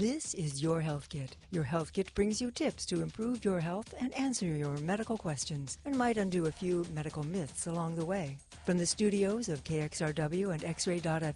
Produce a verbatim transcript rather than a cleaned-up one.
This is Your Health Kit. Your Health Kit brings you tips to improve your health and answer your medical questions, and might undo a few medical myths along the way. From the studios of K X R W and X Ray dot F